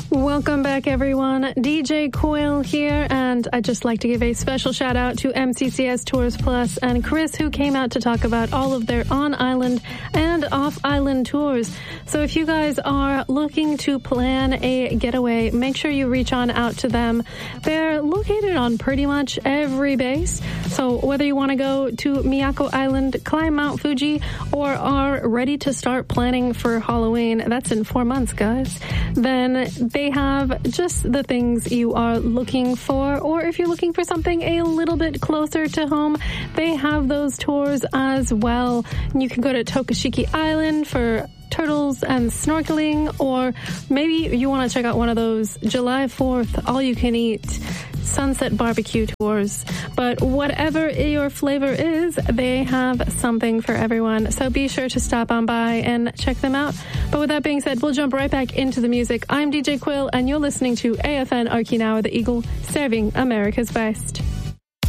Welcome back, everyone. DJ Quill here, and I'd just like to give a special shout out to MCCS Tours Plus and Chris, who came out to talk about all of their on-island and off-island tours. So if you guys are looking to plan a getaway, make sure you reach on out to them. They're located on pretty much every base. So whether you want to go to Miyako Island, climb Mount Fuji, or are ready to start planning for Halloween, that's in 4 months, guys, then they have just the things you are looking for. Or if you're looking for something a little bit closer to home, they have those tours as well. You can go to Tokushiki Island for turtles and snorkeling, or maybe you want to check out one of those July 4th all-you-can-eat sunset barbecue tours. But whatever your flavor is, they have something for everyone. So be sure to stop on by and check them out. But with that being said, we'll jump right back into the music. I'm DJ Quill, and you're listening to AFN Okinawa, the Eagle, serving America's best.